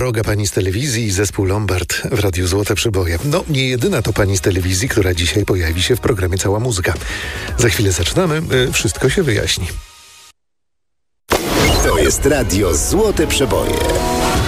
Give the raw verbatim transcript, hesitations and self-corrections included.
Droga pani z telewizji i zespół Lombard w Radiu Złote Przeboje. No, nie jedyna to pani z telewizji, która dzisiaj pojawi się w programie Cała Muzyka. Za chwilę zaczynamy, wszystko się wyjaśni. To jest Radio Złote Przeboje.